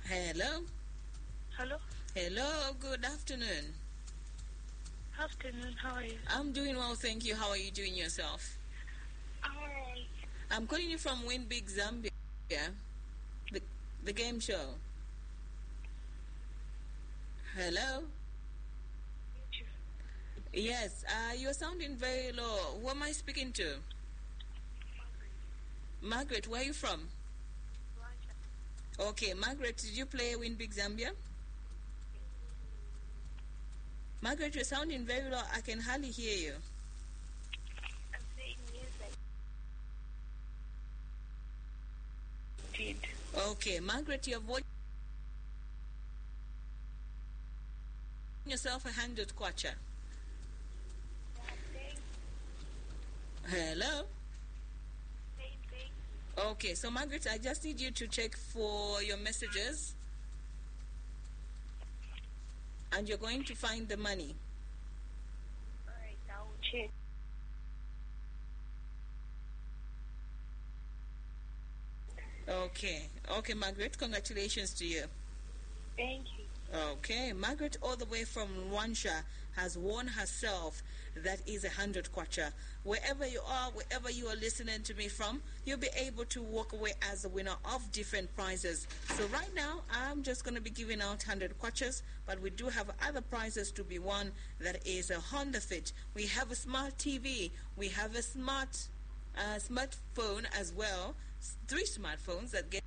Hello. Hello. Hello. Good afternoon. Afternoon. How are you? I'm doing well, thank you. How are you doing yourself? Alright. I'm calling you from Win Big Zambia, the game show. Hello. Yes. You're sounding very low. Who am I speaking to? Margaret. Where are you from? Okay, Margaret. Did you play Win Big Zambia? Margaret, you're sounding very low. I can hardly hear you. I'm saying yes, I did. Okay, Margaret, you've won yourself 100 kwacha. Hello? Thank Okay, so Margaret, I just need you to check for your messages. And you're going to find the money. Alright, I will check. Okay, Margaret, congratulations to you. Thank you. Okay, Margaret, all the way from Rwanda, has won herself. That is 100 kwacha. Wherever you are listening to me from, you'll be able to walk away as a winner of different prizes. So right now, I'm just going to be giving out 100 kwachas, but we do have other prizes to be won. That is a Honda Fit. We have a smart TV. We have a smartphone as well. 3 smartphones that get